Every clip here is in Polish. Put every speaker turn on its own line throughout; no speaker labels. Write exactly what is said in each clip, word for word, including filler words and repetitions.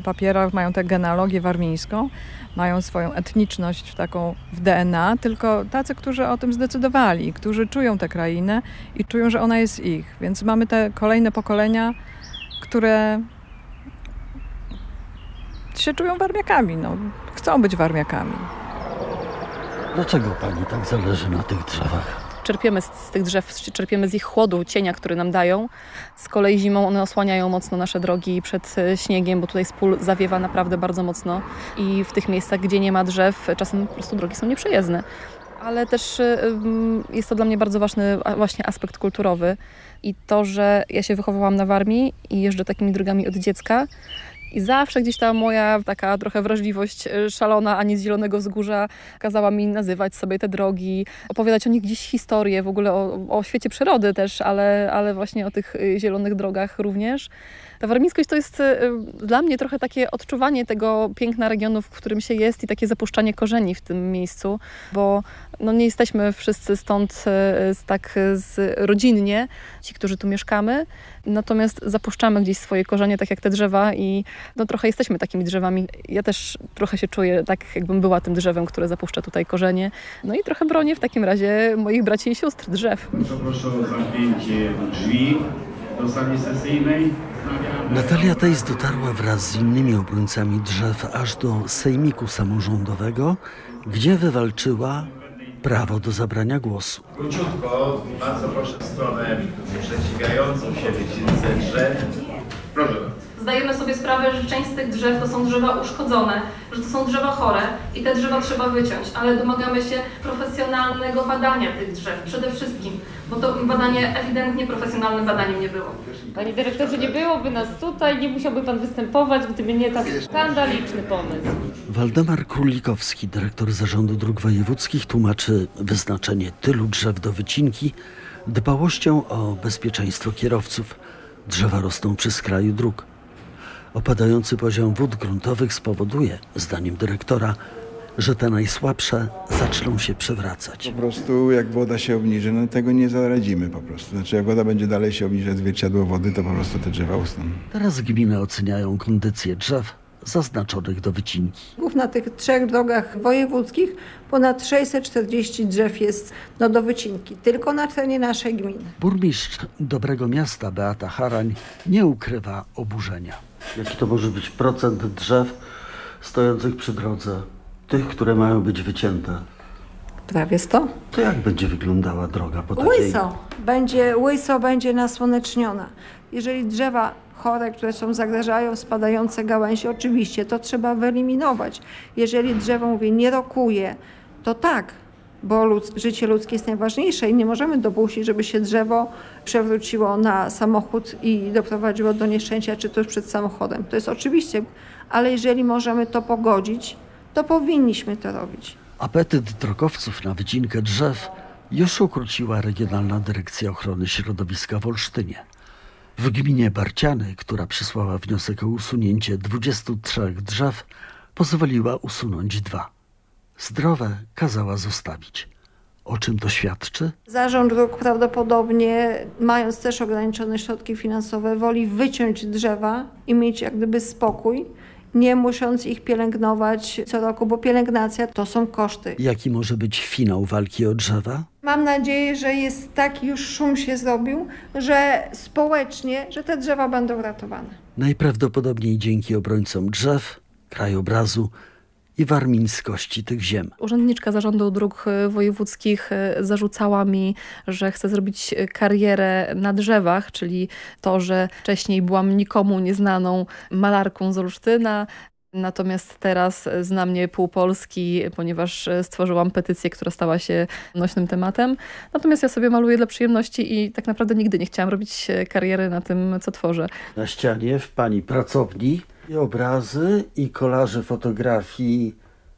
papierach, mają tę genealogię warmińską, mają swoją etniczność taką w D N A, tylko tacy, którzy o tym zdecydowali, którzy czują tę krainę i czują, że ona jest ich. Więc mamy te kolejne pokolenia, które się czują warmiakami, no. Chcą być warmiakami.
Dlaczego pani tak zależy na tych drzewach?
Czerpiemy z, z tych drzew, czerpiemy z ich chłodu, cienia, który nam dają. Z kolei zimą one osłaniają mocno nasze drogi przed śniegiem, bo tutaj z pól zawiewa naprawdę bardzo mocno i w tych miejscach, gdzie nie ma drzew, czasem po prostu drogi są nieprzejezdne. Ale też jest to dla mnie bardzo ważny właśnie aspekt kulturowy i to, że ja się wychowałam na Warmii i jeżdżę takimi drogami od dziecka. I zawsze gdzieś ta moja taka trochę wrażliwość szalona, ani z Zielonego Wzgórza kazała mi nazywać sobie te drogi, opowiadać o nich gdzieś historię, w ogóle o, o świecie przyrody też, ale, ale właśnie o tych zielonych drogach również. Ta warmińskość to jest dla mnie trochę takie odczuwanie tego piękna regionu, w którym się jest i takie zapuszczanie korzeni w tym miejscu, bo no nie jesteśmy wszyscy stąd tak z, rodzinnie, ci, którzy tu mieszkamy, natomiast zapuszczamy gdzieś swoje korzenie, tak jak te drzewa i no trochę jesteśmy takimi drzewami. Ja też trochę się czuję tak, jakbym była tym drzewem, które zapuszcza tutaj korzenie. No i trochę bronię w takim razie moich braci i sióstr drzew.
Bardzo proszę o zamknięcie drzwi do sali sesyjnej.
Natalia Tejs dotarła wraz z innymi obrońcami drzew aż do Sejmiku Samorządowego, gdzie wywalczyła prawo do zabrania głosu.
Króciutko, bardzo proszę w stronę przeciwającą się wycince drzew. Proszę.
Zdajemy sobie sprawę, że część z tych drzew to są drzewa uszkodzone, że to są drzewa chore i te drzewa trzeba wyciąć, ale domagamy się profesjonalnego badania tych drzew przede wszystkim, bo to badanie ewidentnie profesjonalnym badaniem nie było.
Panie dyrektorze, nie byłoby nas tutaj, nie musiałby pan występować, gdyby nie tak skandaliczny pomysł.
Waldemar Królikowski, dyrektor Zarządu Dróg Wojewódzkich, tłumaczy wyznaczenie tylu drzew do wycinki dbałością o bezpieczeństwo kierowców. Drzewa rosną przy skraju dróg. Opadający poziom wód gruntowych spowoduje, zdaniem dyrektora, że te najsłabsze zaczną się przewracać.
Po prostu jak woda się obniży, no tego nie zaradzimy po prostu. Znaczy jak woda będzie dalej się obniżać zwierciadło wody, to po prostu te drzewa usną.
Teraz gminy oceniają kondycję drzew zaznaczonych do wycinki.
Na tych trzech drogach wojewódzkich ponad sześćset czterdzieści drzew jest no, do wycinki, tylko na terenie naszej gminy.
Burmistrz Dobrego Miasta Beata Harań nie ukrywa oburzenia. Jaki to może być procent drzew stojących przy drodze, tych, które mają być wycięte?
Prawie sto.
To jak będzie wyglądała droga po takiej...
Łyso. Będzie, łyso będzie nasłoneczniona. Jeżeli drzewa chore, które są zagrażają, spadające gałęzie, oczywiście to trzeba wyeliminować. Jeżeli drzewo, mówię, nie rokuje, to tak, bo ludz, życie ludzkie jest najważniejsze i nie możemy dopuścić, żeby się drzewo przewróciło na samochód i doprowadziło do nieszczęścia, czy tuż przed samochodem. To jest oczywiście, ale jeżeli możemy to pogodzić, to powinniśmy to robić.
Apetyt drogowców na wycinkę drzew już ukróciła Regionalna Dyrekcja Ochrony Środowiska w Olsztynie. W gminie Barciany, która przysłała wniosek o usunięcie dwudziestu trzech drzew, pozwoliła usunąć dwa. Zdrowe kazała zostawić. O czym to świadczy?
Zarząd Dróg prawdopodobnie, mając też ograniczone środki finansowe, woli wyciąć drzewa i mieć jak gdyby spokój, nie musząc ich pielęgnować co roku, bo pielęgnacja to są koszty.
Jaki może być finał walki o drzewa?
Mam nadzieję, że jest taki już szum się zrobił, że społecznie, że te drzewa będą ratowane.
Najprawdopodobniej dzięki obrońcom drzew, krajobrazu i warmińskości tych ziem.
Urzędniczka Zarządu Dróg Wojewódzkich zarzucała mi, że chcę zrobić karierę na drzewach, czyli to, że wcześniej byłam nikomu nieznaną malarką z Olsztyna. Natomiast teraz zna mnie pół Polski, ponieważ stworzyłam petycję, która stała się nośnym tematem. Natomiast ja sobie maluję dla przyjemności i tak naprawdę nigdy nie chciałam robić kariery na tym, co tworzę.
Na ścianie w pani pracowni i obrazy i kolaże fotografii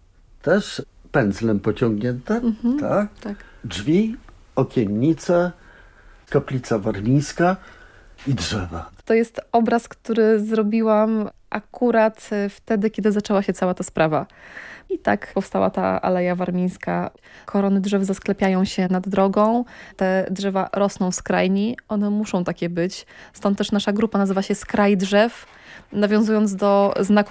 też pędzlem pociągnięte, mhm, tak?
tak?
Drzwi, okiennice, kaplica warmińska i drzewa.
To jest obraz, który zrobiłam akurat wtedy, kiedy zaczęła się cała ta sprawa. I tak powstała ta Aleja Warmińska. Korony drzew zasklepiają się nad drogą. Te drzewa rosną w skrajni. One muszą takie być. Stąd też nasza grupa nazywa się Skraj Drzew, nawiązując do znaku